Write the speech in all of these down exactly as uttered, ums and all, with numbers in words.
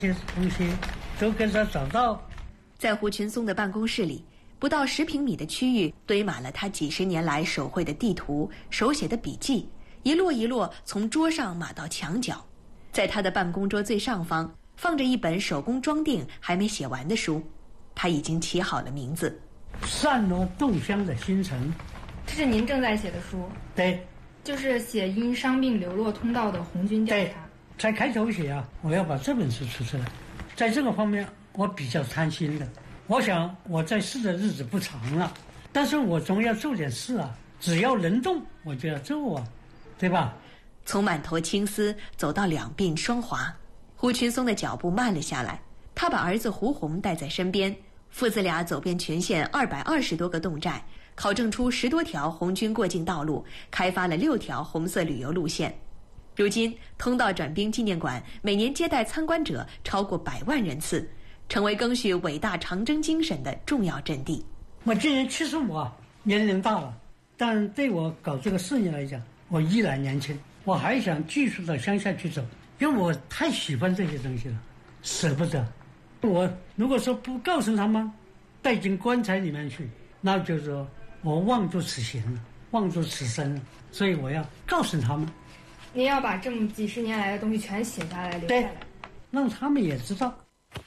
这些东西都给他找到。 在胡群松的办公室里，不到十平米的区域堆满了他几十年来手绘的地图、手写的笔记，一摞一摞从桌上码到墙角。在他的办公桌最上方放着一本手工装订还没写完的书，他已经起好了名字： 散落洞乡的星辰。 这是您正在写的书？ 对， 就是写因伤病流落通道的红军调查。 在开头写啊，我要把这本书出出来。在这个方面我比较贪心的，我想我在世的日子不长了，但是我总要做点事啊，只要能动我就要做啊，对吧？ 从满头青丝走到两鬓霜华，胡群松的脚步慢了下来。他把儿子胡红带在身边，父子俩走遍全县二百二十多个侗寨，考证出十多条红军过境道路，开发了六条红色旅游路线。如今，通道转兵纪念馆每年接待参观者超过百万人次，成为赓续伟大长征精神的重要阵地。 我今年七十五啊，年龄大了，但对我搞这个事业来讲，我依然年轻，我还想继续到乡下去走，因为我太喜欢这些东西了，舍不得。我如果说不告诉他们，带进棺材里面去，那就是说我妄作此行了，妄作此生了，所以我要告诉他们。 您要把这么几十年来的东西全写下来留下来， 让他们也知道。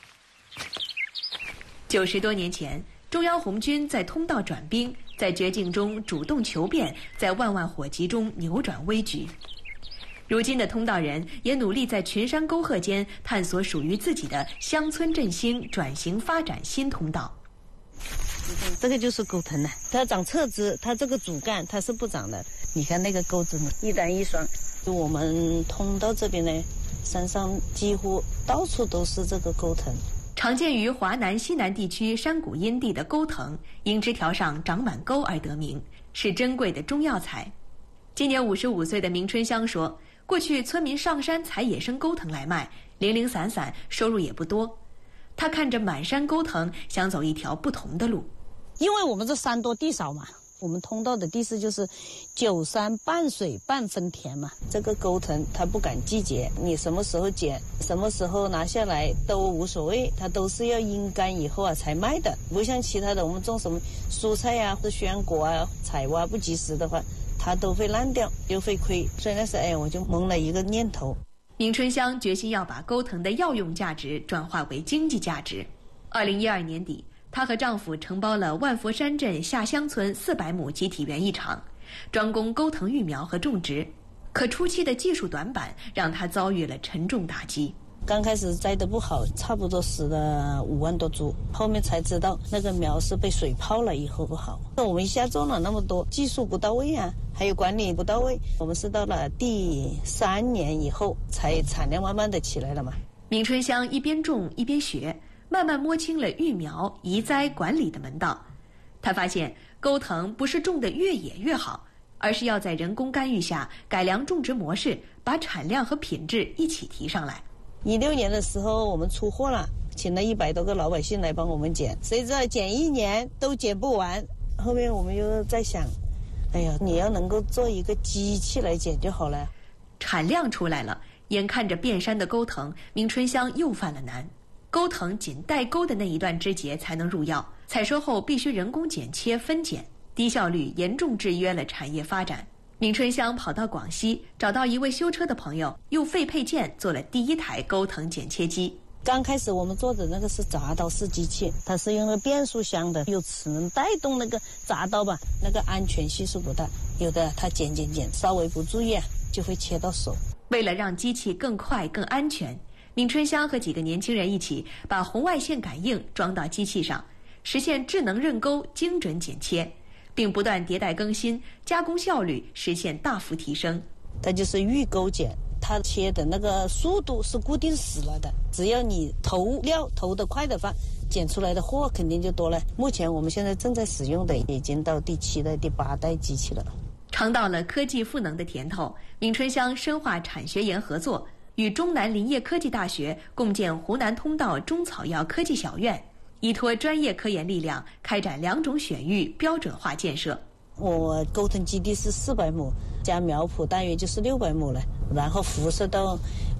九十多年前，中央红军在通道转兵，在绝境中主动求变，在万万火急中扭转危局。如今的通道人也努力在群山沟壑间探索属于自己的乡村振兴、转型发展新通道。 这个就是钩藤呢，它长侧枝，它这个主干它是不长的。你看那个钩子呢，一单一双。我们通道这边呢，山上几乎到处都是这个钩藤。 常见于华南、西南地区山谷阴地的钩藤，因枝条上长满钩而得名，是珍贵的中药材。今年五十五岁的明春香说，过去村民上山采野生钩藤来卖，零零散散，收入也不多。他看着满山钩藤，想走一条不同的路。 因为我们这山多地少嘛，我们通道的地势就是九山半水半分田嘛。这个钩藤它不赶季节，你什么时候剪，什么时候拿下来都无所谓，它都是要阴干以后啊才卖的。不像其他的我们种什么蔬菜啊或者鲜果啊，采挖不及时的话，它都会烂掉，又会亏。所以那时哎，我就萌了一个念头。 明春香决心要把钩藤的药用价值转化为经济价值。二零一二年底，她和丈夫承包了万佛山镇下乡村四百亩集体园艺场，专攻钩藤育苗和种植。可初期的技术短板让她遭遇了沉重打击。 刚开始栽得不好，差不多死了五万多株，后面才知道那个苗是被水泡了以后不好。我们一下种了那么多，技术不到位啊，还有管理不到位，我们是到了第三年以后才产量慢慢的起来了嘛。 明春香一边种一边学，慢慢摸清了育苗、移栽、管理的门道。她发现钩藤不是种得越野越好，而是要在人工干预下改良种植模式，把产量和品质一起提上来。 一六年的时候我们出货了，请了一百多个老百姓来帮我们剪，谁知道剪一年都剪不完。后面我们又在想，哎呀，你要能够做一个机器来剪就好了。 产量出来了，眼看着遍山的钩藤，明春香又犯了难。钩藤仅带钩的那一段枝节才能入药，采收后必须人工剪切分拣，低效率严重制约了产业发展。明春香跑到广西，找到一位修车的朋友，用废配件做了第一台钩藤剪切机。 刚开始我们做的那个是铡刀式机器，它是用了变速箱的，有齿能带动那个铡刀吧，那个安全系数不大，有的它剪剪剪稍微不注意啊就会切到手。 为了让机器更快更安全，明春香和几个年轻人一起把红外线感应装到机器上，实现智能刃钩精准剪切，并不断迭代更新，加工效率实现大幅提升。 它就是预钩剪，它切的那个速度是固定死了的，只要你投料投得快的话，剪出来的货肯定就多了。目前我们现在正在使用的已经到第七代第八代机器了。 尝到了科技赋能的甜头，明春香深化产学研合作，与中南林业科技大学共建湖南通道中草药科技小院，依托专业科研力量，开展两种选育标准化建设。 我钩藤基地是四百亩，加苗圃大约就是六百亩了，然后辐射到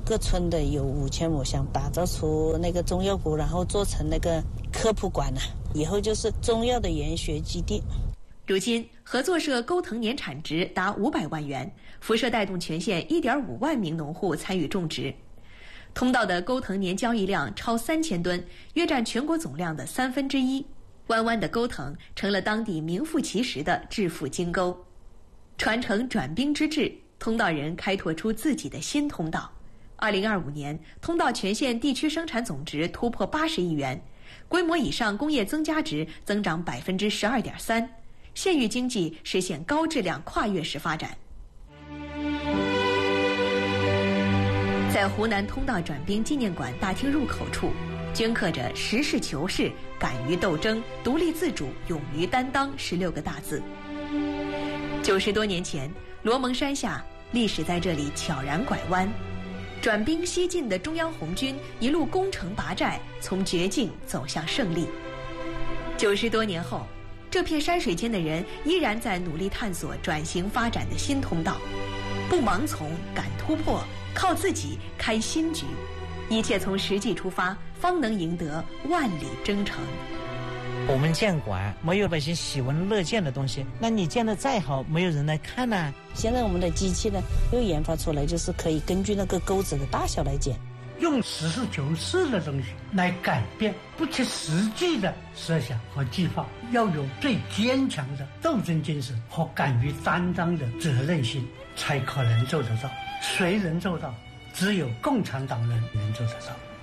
各村的有五千亩乡，打造出那个中药谷，然后做成那个科普馆了，以后就是中药的研学基地。 如今，合作社沟藤年产值达五百万元，辐射带动全县一点五万名农户参与种植。通道的沟藤年交易量超三千吨，约占全国总量的三分之一。弯弯的沟藤成了当地名副其实的致富金沟。传承转兵之志，通道人开拓出自己的新通道。二零二五年，通道全县地区生产总值突破八十亿元，规模以上工业增加值增长百分之十二点三，县域经济实现高质量跨越式发展。在湖南通道转兵纪念馆大厅入口处，镌刻着“实事求是、敢于斗争、独立自主、勇于担当”十六个大字。九十多年前，罗蒙山下，历史在这里悄然拐弯。转兵西进的中央红军一路攻城拔寨，从绝境走向胜利。九十多年后，这片山水间的人依然在努力探索转型发展的新通道，不盲从，敢突破，靠自己开新局，一切从实际出发，方能赢得万里征程。 我们建馆没有那些喜闻乐见的东西，那你建得再好，没有人来看呢、啊。 现在我们的机器呢，又研发出来，就是可以根据那个钩子的大小来剪， 用实事求是的东西来改变不切实际的设想和计划，要有最坚强的斗争精神和敢于担当的责任心，才可能做得到。谁能做到？只有共产党人能做得到。